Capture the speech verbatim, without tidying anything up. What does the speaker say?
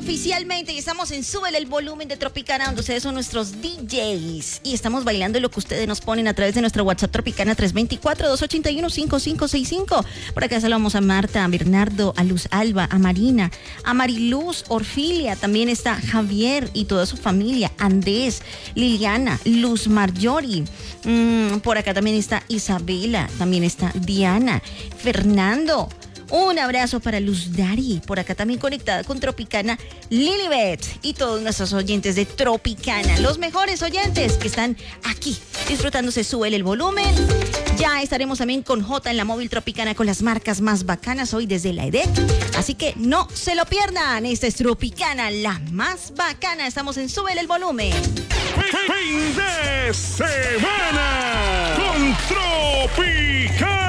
oficialmente y estamos en Súbele el Volumen de Tropicana, donde ustedes son nuestros D Js. Y estamos bailando lo que ustedes nos ponen a través de nuestra WhatsApp Tropicana tres dos cuatro, dos ocho uno, cinco cinco seis cinco. Por acá saludamos a Marta, a Bernardo, a Luz Alba, a Marina, a Mariluz, Orfilia. También está Javier y toda su familia, Andrés, Liliana, Luz Marjorie. Mm, por acá también está Isabela, también está Diana, Fernando. Un abrazo para Luz Dari, por acá también conectada con Tropicana, Lilibet y todos nuestros oyentes de Tropicana, los mejores oyentes que están aquí disfrutándose. Súbele el volumen. Ya estaremos también con J en la móvil Tropicana con las marcas más bacanas hoy desde la E D E C, así que no se lo pierdan. Esta es Tropicana, la más bacana. Estamos en Súbele el Volumen. Fin de semana con Tropicana.